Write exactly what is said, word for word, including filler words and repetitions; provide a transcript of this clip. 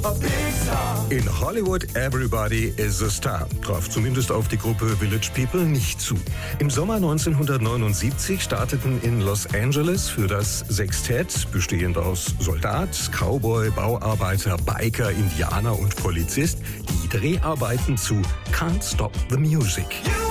a big star. In Hollywood, everybody is a star. Traf zumindest auf die Gruppe Village People nicht zu. Im Sommer neunzehnhundertneunundsiebzig starteten in Los Angeles für das Sextett, bestehend aus Soldat, Cowboy, Bauarbeiter, Biker, Indianer und Polizist, die Dreharbeiten zu Can't Stop the Music. You